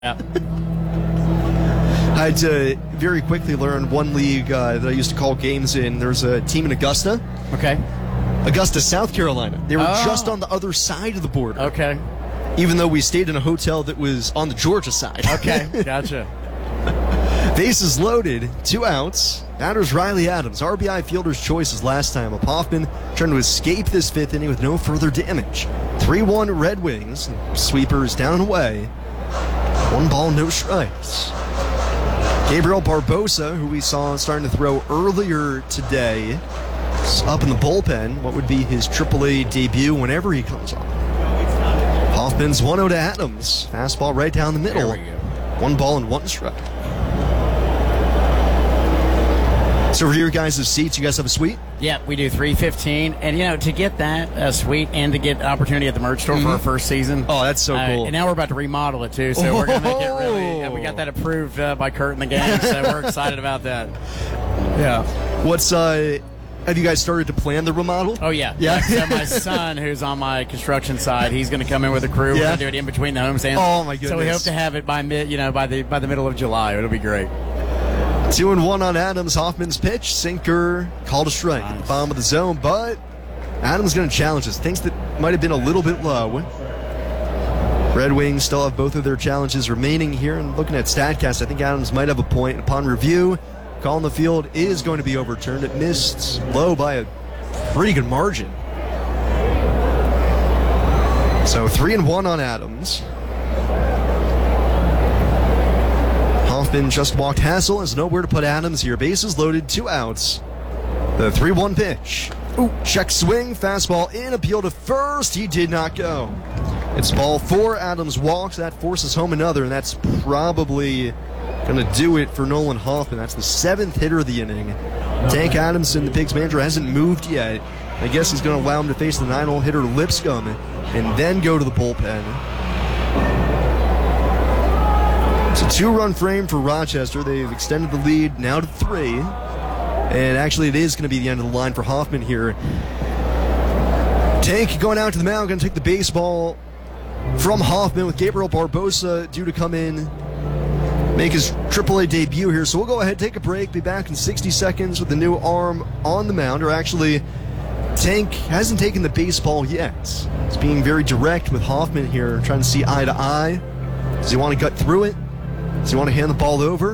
Yeah. I had to very quickly learn one league that I used to call games in. There's a team in Augusta. Okay. Augusta, South Carolina. They were just on the other side of the border. Okay. Even though we stayed in a hotel that was on the Georgia side. Okay. Gotcha. Bases loaded, 2 outs. Batters Riley Adams. RBI fielder's choice as last time. Hoffman trying to escape this 5th inning with no further damage. 3-1 Red Wings. Sweepers down and away. 1 ball, no strikes. Gabriel Barbosa, who we saw starting to throw earlier today, is up in the bullpen. What would be his AAA debut whenever he comes on. Hoffman's 1-0 to Adams. Fastball right down the middle. There we go. 1 ball and 1 strike. So for your guys' seats, you guys have a suite? Yeah, we do $315, and to get that suite and to get opportunity at the merch store for our first season. Oh, that's so cool. And now we're about to remodel it too, so we're going to make it really. We got that approved by Kurt and the gang, so we're excited about that. Yeah. Have you guys started to plan the remodel? Oh yeah. So my son, who's on my construction side, he's going to come in with a crew. We're going to do it in between the homestands. Oh my goodness. So we hope to have it by by the middle of July. It'll be great. 2-1 on Adams. Hoffman's pitch, sinker, called a strike at the bottom of the zone, but Adams going to challenge us. Thinks that might have been a little bit low. Red Wings still have both of their challenges remaining here, and looking at StatCast, I think Adams might have a point. Upon review, call in the field is going to be overturned. It missed low by a pretty good margin. So 3-1 on Adams. Hoffman just walked Hassel. Has nowhere to put Adams here. Bases loaded, 2 outs. The 3-1 pitch. Check swing, fastball in, appeal to first. He did not go. It's ball 4. Adams walks. That forces home another, and that's probably going to do it for Nolan Hoffman. That's the 7th hitter of the inning. Tank Adamson, the Pigs manager, hasn't moved yet. I guess he's going to allow him to face the 9-hole hitter Lipscomb and then go to the bullpen. It's a 2-run frame for Rochester. They've extended the lead now to 3. And actually, it is going to be the end of the line for Hoffman here. Tank going out to the mound, going to take the baseball from Hoffman with Gabriel Barbosa due to come in, make his AAA debut here. So we'll go ahead, take a break, be back in 60 seconds with the new arm on the mound. Or actually, Tank hasn't taken the baseball yet. He's being very direct with Hoffman here, trying to see eye to eye. Does he want to gut through it? Does he want to hand the ball over?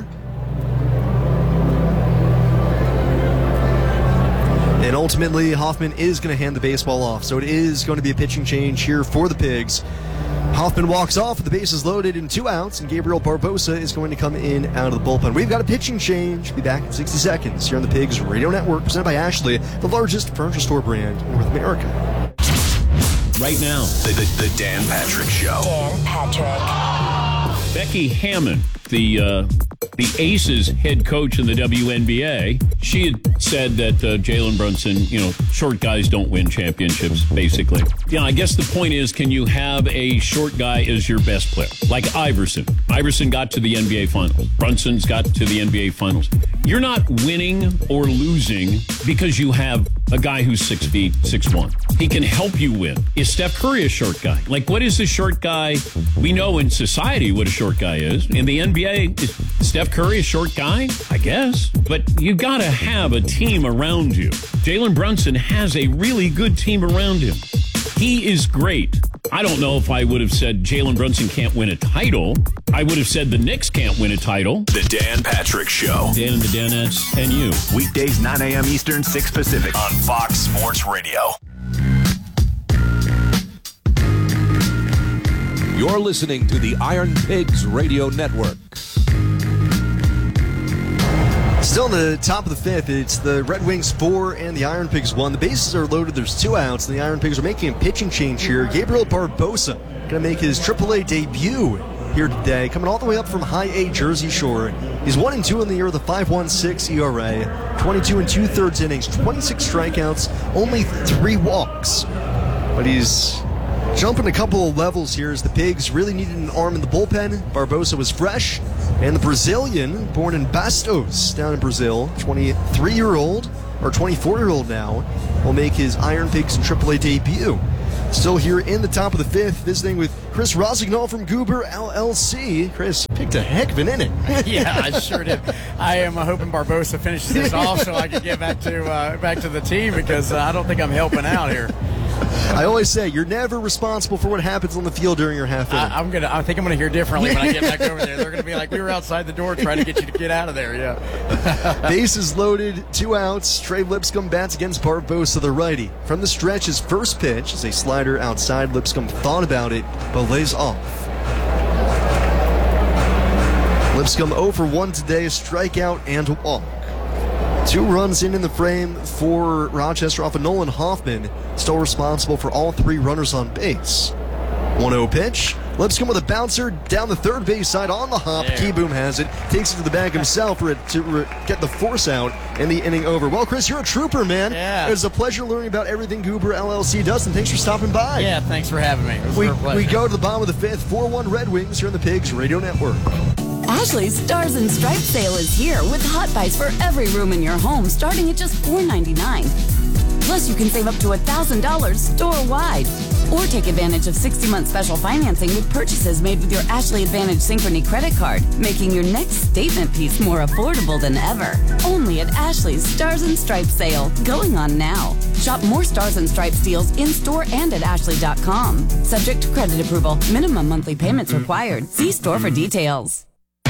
And ultimately, Hoffman is going to hand the baseball off. So it is going to be a pitching change here for the Pigs. Hoffman walks off with the bases loaded and 2 outs, and Gabriel Barbosa is going to come in out of the bullpen. We've got a pitching change. Be back in 60 seconds here on the Pigs Radio Network, presented by Ashley, the largest furniture store brand in North America. Right now, the Dan Patrick Show. Dan Patrick. Becky Hammon, the Aces head coach in the WNBA, she had said that Jalen Brunson, short guys don't win championships, basically. I guess the point is, can you have a short guy as your best player? Like Iverson. Iverson got to the NBA Finals. Brunson's got to the NBA Finals. You're not winning or losing because you have a guy who's 6 feet, 6'1". He can help you win. Is Steph Curry a short guy? Like, what is a short guy? We know in society what a short guy is. In the NBA, is Steph Curry a short guy? I guess. But you got to have a team around you. Jalen Brunson has a really good team around him. He is great. I don't know if I would have said Jalen Brunson can't win a title. I would have said the Knicks can't win a title. The Dan Patrick Show. Dan and the Danettes and you. Weekdays 9 a.m. Eastern, 6 Pacific on Fox Sports Radio. You're listening to the Iron Pigs Radio Network. Still in the top of the 5th, it's the Red Wings 4 and the Iron Pigs 1. The bases are loaded, there's 2 outs, and the Iron Pigs are making a pitching change here. Gabriel Barbosa going to make his AAA debut here today, coming all the way up from High A Jersey Shore. He's 1-2 in the year with a 5.16 ERA, 22 2/3 innings, 26 strikeouts, only 3 walks. But he's jumping a couple of levels here as the Pigs really needed an arm in the bullpen. Barbosa was fresh, and the Brazilian, born in Bastos down in Brazil, 23-year-old, or 24-year-old now, will make his Iron Pigs and AAA debut. Still here in the top of the fifth, visiting with Chris Rosignol from Goober LLC. Chris, picked a heck of an inning. Yeah, I sure did. I am hoping Barbosa finishes this off so I can get back to the team because I don't think I'm helping out here. I always say you're never responsible for what happens on the field during your half inning. I think I'm gonna hear differently when I get back over there. They're gonna be like, we were outside the door trying to get you to get out of there. Yeah. Bases loaded, 2 outs. Trey Lipscomb bats against Barbosa, the righty. From the stretch, his first pitch is a slider outside. Lipscomb thought about it, but lays off. Lipscomb 0 for 1 today, a strikeout and a walk. 2 runs in the frame for Rochester off of Nolan Hoffman, still responsible for all 3 runners on base. 1-0 pitch. Lipscomb with a bouncer down the third base side on the hop. Yeah. Keyboom has it, takes it to the bag himself to get the force out and the inning over. Well, Chris, you're a trooper, man. Yeah. It was a pleasure learning about everything Goober LLC does, and thanks for stopping by. Yeah, thanks for having me. It was a real pleasure. We go to the bottom of the fifth, 4-1 Red Wings here on the Pigs Radio Network. Ashley's Stars and Stripes sale is here with hot buys for every room in your home starting at just $4.99. Plus, you can save up to $1,000 store-wide. Or take advantage of 60-month special financing with purchases made with your Ashley Advantage Synchrony credit card, making your next statement piece more affordable than ever. Only at Ashley's Stars and Stripes sale, going on now. Shop more Stars and Stripes deals in-store and at ashley.com. Subject to credit approval. Minimum monthly payments required. See store for details.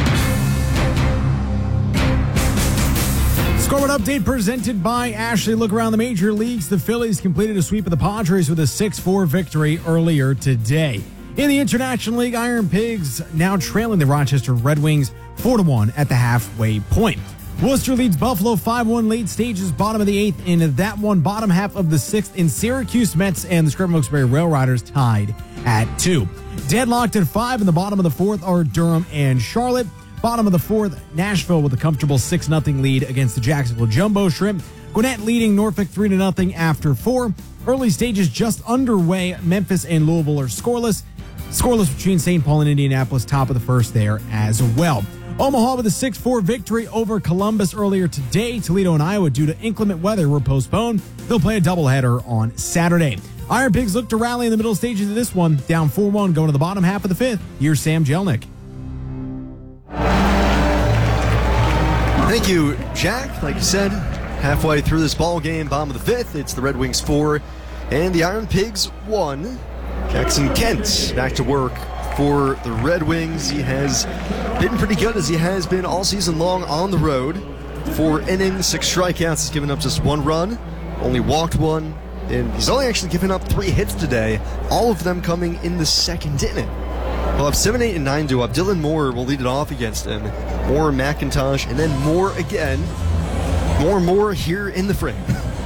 Scoreboard update presented by Ashley. Look around the major leagues. The Phillies completed a sweep of the Padres with a 6-4 victory earlier today. In the International League, Iron Pigs now trailing the Rochester Red Wings 4-1 at the halfway point. Worcester leads Buffalo 5-1 late stages, bottom of the 8th in that one. Bottom half of the 6th in Syracuse Mets and the Scriven-Wilkes-Barre Rail Riders tied at 2. Deadlocked at 5 in the bottom of the 4th are Durham and Charlotte. Bottom of the 4th, Nashville with a comfortable 6-0 lead against the Jacksonville Jumbo Shrimp. Gwinnett leading Norfolk 3-0 after 4. Early stages just underway. Memphis and Louisville are scoreless. Scoreless between St. Paul and Indianapolis, top of the 1st there as well. Omaha with a 6-4 victory over Columbus earlier today. Toledo and Iowa, due to inclement weather, were postponed. They'll play a doubleheader on Saturday. Iron Pigs look to rally in the middle stages of this one. Down 4-1 going to the bottom half of the 5th. Here's Sam Jelnick. Thank you, Jack. Like you said, halfway through this ball game, bottom of the 5th, it's the Red Wings 4 and the Iron Pigs 1. Jackson Kent back to work for the Red Wings. He has been pretty good, as he has been all season long on the road. 4 innings, 6 strikeouts. He's given up just 1 run, only walked 1, and he's only actually given up 3 hits today, all of them coming in the 2nd inning. We'll have 7, 8, and 9 due up. Dylan Moore will lead it off against him. Moore, McIntosh, and then Moore again. Moore here in the frame.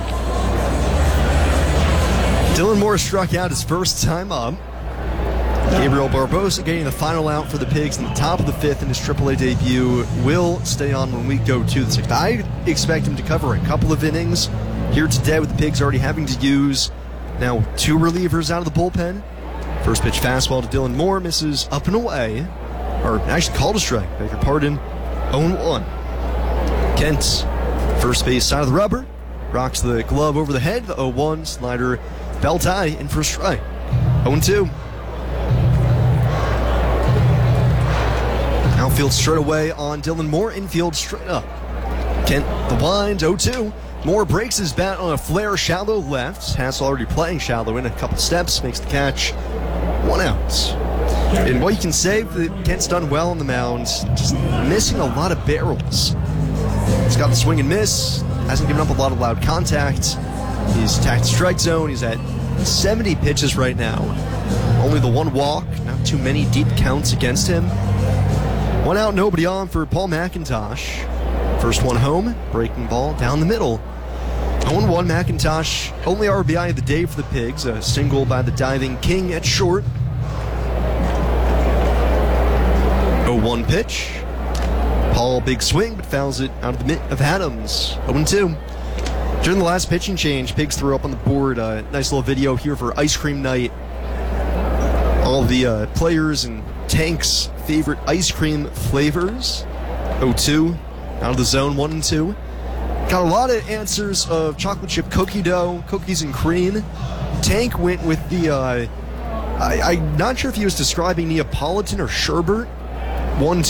Dylan Moore struck out his first time up. Gabriel Barbosa getting the final out for the Pigs in the top of the 5th in his AAA debut. Will stay on when we go to the 6th. I expect him to cover a couple of innings here today, with the Pigs already having to use now 2 relievers out of the bullpen. First pitch fastball to Dylan Moore, misses up and away. Or actually called a strike, beg your pardon. 0-1. Kent, first base side of the rubber, rocks the glove over the head. The 0-1 slider, belt high in for a strike. 0-2. Outfield straight away on Dylan Moore, infield straight up. Kent the wind, 0-2. Moore breaks his bat on a flare shallow left. Hass already playing shallow in a couple steps, makes the catch. 1 out. And what you can say, that Kent's done well on the mound, just missing a lot of barrels. He's got the swing and miss, hasn't given up a lot of loud contact. He's attacked the strike zone. He's at 70 pitches right now. Only the 1 walk, not too many deep counts against him. 1 out, nobody on for Paul McIntosh. First one home, breaking ball down the middle. 0-1 McIntosh, only RBI of the day for the Pigs. A single by the diving King at short. 0-1 pitch. Paul, big swing, but fouls it out of the mitt of Adams. 0-2. During the last pitching change, Pigs threw up on the board a nice little video here for Ice Cream Night. All the players and Tank's favorite ice cream flavors. 0-2. Out of the zone, 1-2. Got a lot of answers of chocolate chip cookie dough, cookies and cream. Tank went with the, I'm not sure if he was describing Neapolitan or sherbet. 1-2